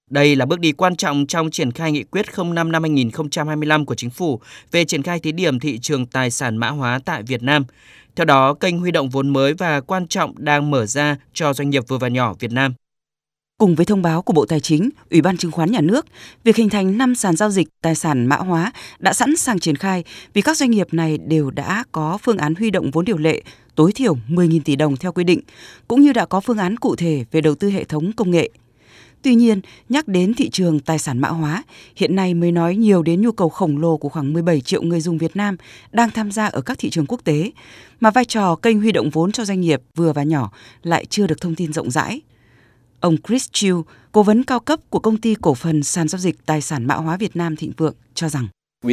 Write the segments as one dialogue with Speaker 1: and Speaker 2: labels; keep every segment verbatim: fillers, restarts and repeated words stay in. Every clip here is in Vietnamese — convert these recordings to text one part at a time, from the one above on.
Speaker 1: Đây là bước đi quan trọng trong triển khai nghị quyết không năm năm hai nghìn không trăm hai mươi lăm của Chính phủ về triển khai thí điểm thị trường tài sản mã hóa tại Việt Nam. Theo đó, kênh huy động vốn mới và quan trọng đang mở ra cho doanh nghiệp vừa và nhỏ Việt Nam.
Speaker 2: Cùng với thông báo của Bộ Tài chính, Ủy ban Chứng khoán Nhà nước, việc hình thành năm sàn giao dịch tài sản mã hóa đã sẵn sàng triển khai vì các doanh nghiệp này đều đã có phương án huy động vốn điều lệ tối thiểu mười nghìn tỷ đồng theo quy định, cũng như đã có phương án cụ thể về đầu tư hệ thống công nghệ. Tuy nhiên, nhắc đến thị trường tài sản mã hóa, hiện nay mới nói nhiều đến nhu cầu khổng lồ của khoảng mười bảy triệu người dùng Việt Nam đang tham gia ở các thị trường quốc tế, mà vai trò kênh huy động vốn cho doanh nghiệp vừa và nhỏ lại chưa được thông tin rộng rãi. Ông Chris Chiu, cố vấn cao cấp của công ty cổ phần sàn giao dịch tài sản mã hóa Việt Nam Thịnh Vượng cho rằng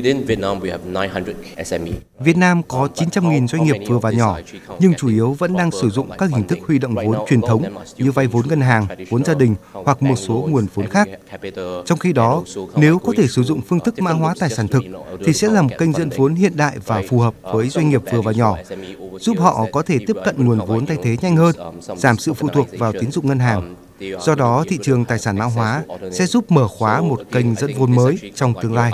Speaker 3: Việt Nam có chín trăm nghìn doanh nghiệp vừa và nhỏ, nhưng chủ yếu vẫn đang sử dụng các hình thức huy động vốn truyền thống như vay vốn ngân hàng, vốn gia đình hoặc một số nguồn vốn khác. Trong khi đó, nếu có thể sử dụng phương thức mã hóa tài sản thực, thì sẽ là một kênh dẫn vốn hiện đại và phù hợp với doanh nghiệp vừa và nhỏ, giúp họ có thể tiếp cận nguồn vốn thay thế nhanh hơn, giảm sự phụ thuộc vào tín dụng ngân hàng. Do đó, thị trường tài sản mã hóa sẽ giúp mở khóa một kênh dẫn vốn mới trong tương lai.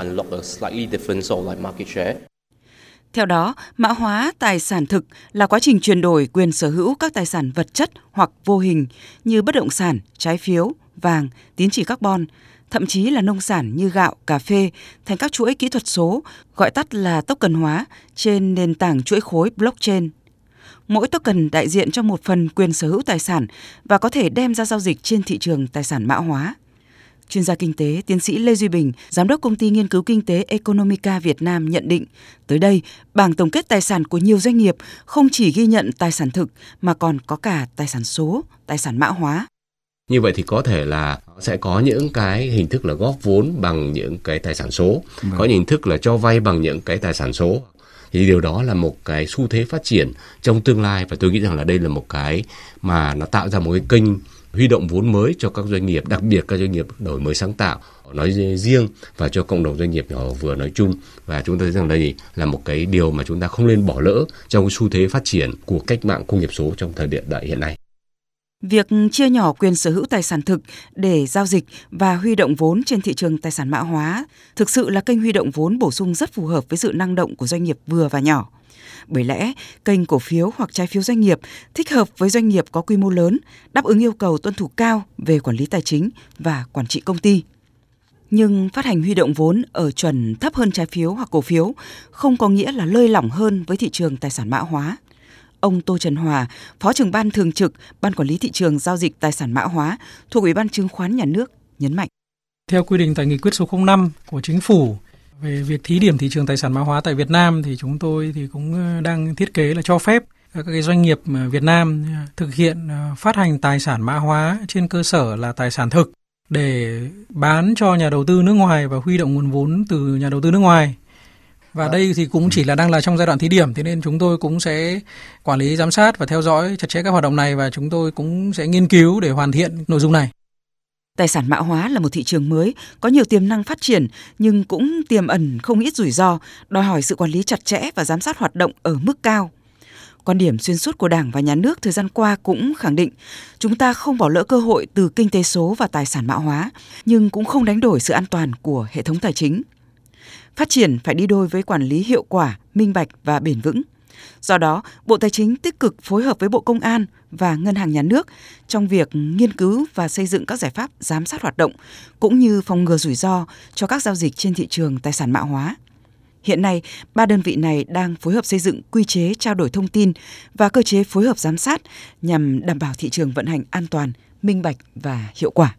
Speaker 2: Theo đó, mã hóa tài sản thực là quá trình chuyển đổi quyền sở hữu các tài sản vật chất hoặc vô hình như bất động sản, trái phiếu, vàng, tín chỉ carbon, thậm chí là nông sản như gạo, cà phê thành các chuỗi kỹ thuật số, gọi tắt là token hóa, trên nền tảng chuỗi khối blockchain. Mỗi token đại diện cho một phần quyền sở hữu tài sản và có thể đem ra giao dịch trên thị trường tài sản mã hóa. Chuyên gia kinh tế, tiến sĩ Lê Duy Bình, giám đốc công ty nghiên cứu kinh tế Economica Việt Nam nhận định, tới đây, bảng tổng kết tài sản của nhiều doanh nghiệp không chỉ ghi nhận tài sản thực mà còn có cả tài sản số, tài sản mã hóa.
Speaker 4: Như vậy thì có thể là sẽ có những cái hình thức là góp vốn bằng những cái tài sản số, có những hình thức là cho vay bằng những cái tài sản số. Thì điều đó là một cái xu thế phát triển trong tương lai, và tôi nghĩ rằng là đây là một cái mà nó tạo ra một cái kênh huy động vốn mới cho các doanh nghiệp, đặc biệt các doanh nghiệp đổi mới sáng tạo nói riêng và cho cộng đồng doanh nghiệp nhỏ vừa nói chung. Và chúng ta thấy rằng đây là một cái điều mà chúng ta không nên bỏ lỡ trong cái xu thế phát triển của cách mạng công nghiệp số trong thời điểm đại hiện nay.
Speaker 2: Việc chia nhỏ quyền sở hữu tài sản thực để giao dịch và huy động vốn trên thị trường tài sản mã hóa thực sự là kênh huy động vốn bổ sung rất phù hợp với sự năng động của doanh nghiệp vừa và nhỏ. Bởi lẽ, kênh cổ phiếu hoặc trái phiếu doanh nghiệp thích hợp với doanh nghiệp có quy mô lớn, đáp ứng yêu cầu tuân thủ cao về quản lý tài chính và quản trị công ty. Nhưng phát hành huy động vốn ở chuẩn thấp hơn trái phiếu hoặc cổ phiếu không có nghĩa là lơi lỏng hơn với thị trường tài sản mã hóa. Ông Tô Trần Hòa, Phó trưởng ban thường trực Ban Quản lý Thị trường Giao dịch Tài sản mã hóa thuộc Ủy ban Chứng khoán Nhà nước nhấn mạnh.
Speaker 5: Theo quy định tại Nghị quyết số không năm của Chính phủ về việc thí điểm thị trường tài sản mã hóa tại Việt Nam, thì chúng tôi thì cũng đang thiết kế là cho phép các cái doanh nghiệp Việt Nam thực hiện phát hành tài sản mã hóa trên cơ sở là tài sản thực để bán cho nhà đầu tư nước ngoài và huy động nguồn vốn từ nhà đầu tư nước ngoài. Và đây thì cũng chỉ là đang là trong giai đoạn thí điểm, thế nên chúng tôi cũng sẽ quản lý, giám sát và theo dõi chặt chẽ các hoạt động này, và chúng tôi cũng sẽ nghiên cứu để hoàn thiện nội dung này.
Speaker 2: Tài sản mã hóa là một thị trường mới, có nhiều tiềm năng phát triển nhưng cũng tiềm ẩn không ít rủi ro, đòi hỏi sự quản lý chặt chẽ và giám sát hoạt động ở mức cao. Quan điểm xuyên suốt của Đảng và Nhà nước thời gian qua cũng khẳng định chúng ta không bỏ lỡ cơ hội từ kinh tế số và tài sản mã hóa, nhưng cũng không đánh đổi sự an toàn của hệ thống tài chính. Phát triển phải đi đôi với quản lý hiệu quả, minh bạch và bền vững. Do đó, Bộ Tài chính tích cực phối hợp với Bộ Công an và Ngân hàng Nhà nước trong việc nghiên cứu và xây dựng các giải pháp giám sát hoạt động, cũng như phòng ngừa rủi ro cho các giao dịch trên thị trường tài sản mã hóa. Hiện nay, ba đơn vị này đang phối hợp xây dựng quy chế trao đổi thông tin và cơ chế phối hợp giám sát nhằm đảm bảo thị trường vận hành an toàn, minh bạch và hiệu quả.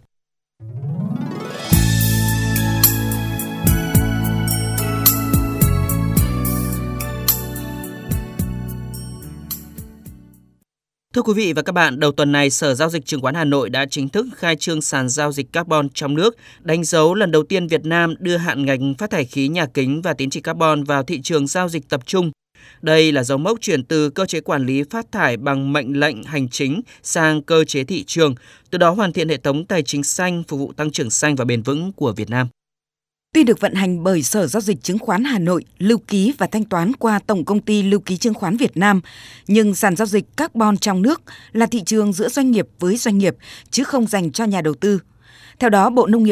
Speaker 1: Thưa quý vị và các bạn, đầu tuần này, Sở Giao dịch Chứng khoán Hà Nội đã chính thức khai trương sàn giao dịch carbon trong nước, đánh dấu lần đầu tiên Việt Nam đưa hạn ngạch phát thải khí nhà kính và tín chỉ carbon vào thị trường giao dịch tập trung. Đây là dấu mốc chuyển từ cơ chế quản lý phát thải bằng mệnh lệnh hành chính sang cơ chế thị trường, từ đó hoàn thiện hệ thống tài chính xanh phục vụ tăng trưởng xanh và bền vững của Việt Nam.
Speaker 2: Tuy được vận hành bởi Sở Giao dịch Chứng khoán Hà Nội, lưu ký và thanh toán qua Tổng Công ty Lưu ký Chứng khoán Việt Nam, nhưng sàn giao dịch carbon trong nước là thị trường giữa doanh nghiệp với doanh nghiệp, chứ không dành cho nhà đầu tư. Theo đó, Bộ Nông nghiệp